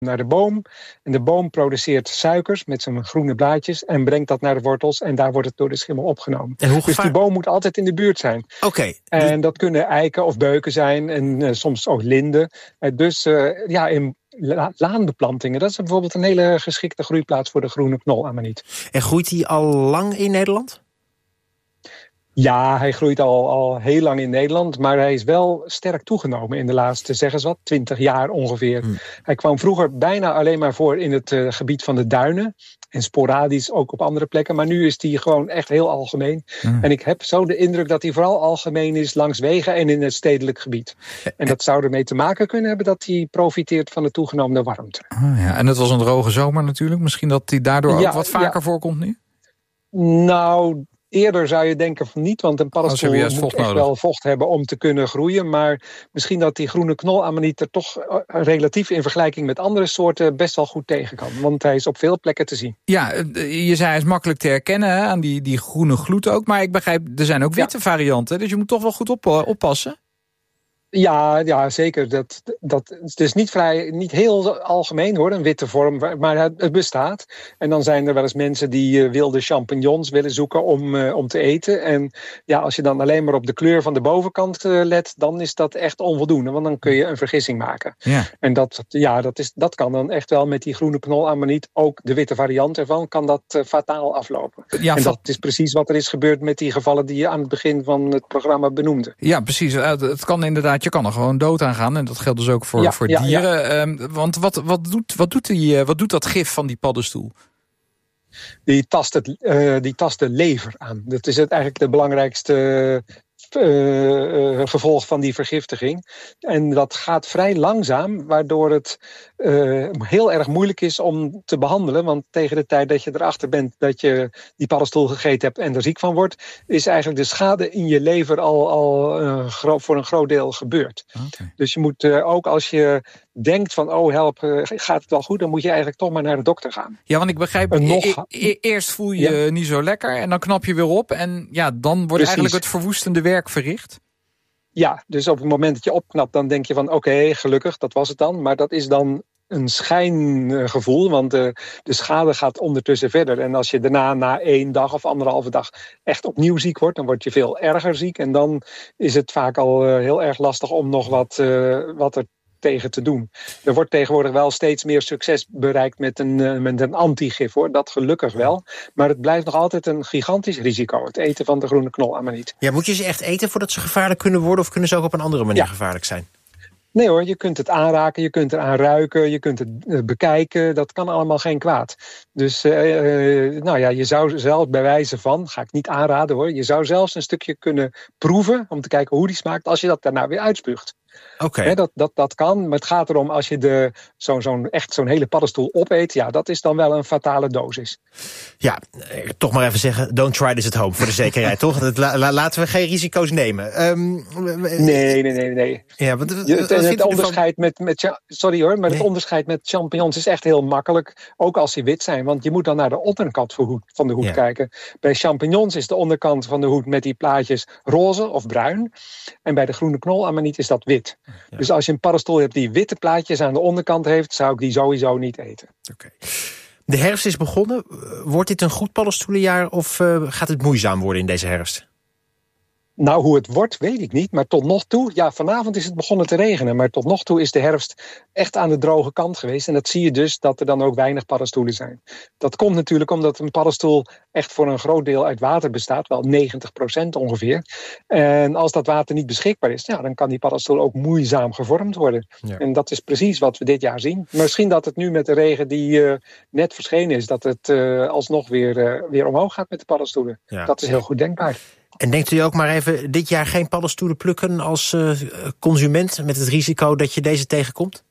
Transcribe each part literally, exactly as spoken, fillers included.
naar de boom. En de boom produceert suikers met zijn groene blaadjes en brengt dat naar de wortels. En daar wordt het door de schimmel opgenomen. En hoe dus gevaar... die boom moet altijd in de buurt zijn. Oké. Okay. En dus... dat kunnen eiken of beuken zijn en uh, soms ook linden. Uh, dus uh, ja, in la- laanbeplantingen, dat is bijvoorbeeld een hele geschikte groeiplaats voor de groene knolamaniet. En groeit die al lang in Nederland? Ja, hij groeit al, al heel lang in Nederland, maar hij is wel sterk toegenomen in de laatste, zeg eens wat, twintig jaar ongeveer. Hmm. Hij kwam vroeger bijna alleen maar voor in het uh, gebied van de duinen en sporadisch ook op andere plekken, maar nu is hij gewoon echt heel algemeen. Hmm. En ik heb zo de indruk dat hij vooral algemeen is langs wegen en in het stedelijk gebied. En dat zou ermee te maken kunnen hebben dat hij profiteert van de toegenomen warmte. Oh ja, en het was een droge zomer natuurlijk, misschien dat hij daardoor ook ja, wat vaker ja. voorkomt nu? Nou... Eerder zou je denken van niet, want een paddenstoel oh, moet echt nodig. wel vocht hebben om te kunnen groeien. Maar misschien dat die groene knolamaniet er toch relatief in vergelijking met andere soorten best wel goed tegen kan. Want hij is op veel plekken te zien. Ja, je zei hij is makkelijk te herkennen hè, aan die, die groene gloed ook. Maar ik begrijp, er zijn ook witte ja. varianten, dus je moet toch wel goed op, oppassen. Ja, ja, zeker. Dat, dat, het is niet, vrij, niet heel algemeen hoor, een witte vorm, maar het, het bestaat. En dan zijn er wel eens mensen die uh, wilde champignons willen zoeken om, uh, om te eten. En ja, als je dan alleen maar op de kleur van de bovenkant uh, let, dan is dat echt onvoldoende. Want dan kun je een vergissing maken. Ja. En dat, ja, dat, is, dat kan dan echt wel met die groene knolamaniet, ook de witte variant ervan, kan dat uh, fataal aflopen. Ja, en dat is precies wat er is gebeurd met die gevallen die je aan het begin van het programma benoemde. Ja, precies. Het kan inderdaad, je kan er gewoon dood aan gaan. En dat geldt dus ook voor, ja, voor ja, dieren. Ja. Um, want wat, wat, doet, wat, doet die, wat doet dat gif van die paddenstoel? Die tast, het, uh, die tast de lever aan. Dat is het eigenlijk de belangrijkste uh, uh, gevolg van die vergiftiging. En dat gaat vrij langzaam, waardoor het uh, heel erg moeilijk is om te behandelen. Want tegen de tijd dat je erachter bent dat je die paddenstoel gegeten hebt en er ziek van wordt, is eigenlijk de schade in je lever al, al uh, gro- voor een groot deel gebeurd. Okay. Dus je moet uh, ook als je denkt van, oh help, uh, gaat het wel goed, dan moet je eigenlijk toch maar naar de dokter gaan. Ja, want ik begrijp, nog... e- e- eerst voel je ja. niet zo lekker en dan knap je weer op en ja, dan wordt Precies. eigenlijk het verwoestende werk verricht. Ja, dus op het moment dat je opknapt, dan denk je van, oké, okay, gelukkig, dat was het dan. Maar dat is dan een schijngevoel, want de, de schade gaat ondertussen verder. En als je daarna na één dag of anderhalve dag echt opnieuw ziek wordt, dan word je veel erger ziek. En dan is het vaak al uh, heel erg lastig om nog wat, uh, wat er tegen te doen. Er wordt tegenwoordig wel steeds meer succes bereikt met een, uh, met een antigif, hoor. Dat gelukkig wel. Maar het blijft nog altijd een gigantisch risico, het eten van de groene knolamaniet. Ja, moet je ze echt eten voordat ze gevaarlijk kunnen worden, of kunnen ze ook op een andere manier ja. gevaarlijk zijn? Nee hoor, je kunt het aanraken, je kunt eraan ruiken, je kunt het uh, bekijken. Dat kan allemaal geen kwaad. Dus uh, uh, nou ja, je zou zelf bij wijze van, ga ik niet aanraden hoor, je zou zelfs een stukje kunnen proeven om te kijken hoe die smaakt als je dat daarna weer uitspuugt. Okay. He, dat, dat, dat kan, maar het gaat erom als je de, zo, zo'n, echt zo'n hele paddenstoel opeet, ja, dat is dan wel een fatale dosis. Ja, toch maar even zeggen, don't try this at home, voor de zekerheid, toch? Dat, la, la, laten we geen risico's nemen. Um, nee, nee, nee, nee. Ja, want, je, het, het, het onderscheid van... met, met, sorry hoor, maar nee. het onderscheid met champignons is echt heel makkelijk, ook als die wit zijn, want je moet dan naar de onderkant van de hoed ja. kijken. Bij champignons is de onderkant van de hoed met die plaatjes roze of bruin, en bij de groene knolamaniet is dat wit. Ja. Dus als je een paddenstoel hebt die witte plaatjes aan de onderkant heeft, zou ik die sowieso niet eten. Okay. De herfst is begonnen. Wordt dit een goed paddenstoelenjaar of uh, gaat het moeizaam worden in deze herfst? Nou, hoe het wordt, weet ik niet. Maar tot nog toe, ja, vanavond is het begonnen te regenen. Maar tot nog toe is de herfst echt aan de droge kant geweest. En dat zie je dus dat er dan ook weinig paddenstoelen zijn. Dat komt natuurlijk omdat een paddenstoel echt voor een groot deel uit water bestaat. Wel negentig procent ongeveer. En als dat water niet beschikbaar is, ja, dan kan die paddenstoel ook moeizaam gevormd worden. Ja. En dat is precies wat we dit jaar zien. Misschien dat het nu met de regen die uh, net verschenen is, dat het uh, alsnog weer, uh, weer omhoog gaat met de paddenstoelen. Ja. Dat is heel goed denkbaar. En denkt u ook maar even dit jaar geen paddenstoelen plukken als uh, consument met het risico dat je deze tegenkomt?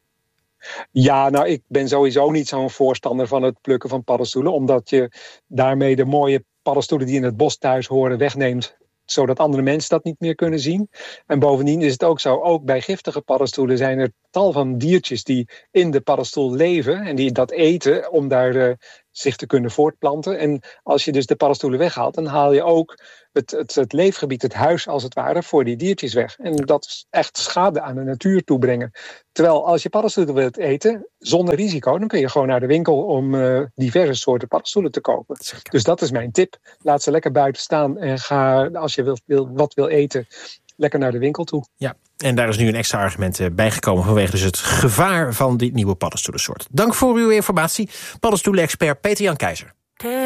Ja, nou, ik ben sowieso niet zo'n voorstander van het plukken van paddenstoelen, omdat je daarmee de mooie paddenstoelen die in het bos thuis horen wegneemt, zodat andere mensen dat niet meer kunnen zien. En bovendien is het ook zo, ook bij giftige paddenstoelen zijn er tal van diertjes die in de paddenstoel leven en die dat eten om daar uh, zich te kunnen voortplanten. En als je dus de paddenstoelen weghaalt, dan haal je ook het, het, het leefgebied, het huis als het ware, voor die diertjes weg. En dat is echt schade aan de natuur toebrengen. Terwijl als je paddenstoelen wilt eten, zonder risico, dan kun je gewoon naar de winkel om uh, diverse soorten paddenstoelen te kopen. Zeker. Dus dat is mijn tip. Laat ze lekker buiten staan en ga, als je wil, wil, wat wil eten, lekker naar de winkel toe. Ja, en daar is nu een extra argument bijgekomen vanwege dus het gevaar van die nieuwe paddenstoelensoort. Dank voor uw informatie, paddenstoelen-expert Peter-Jan Keizer.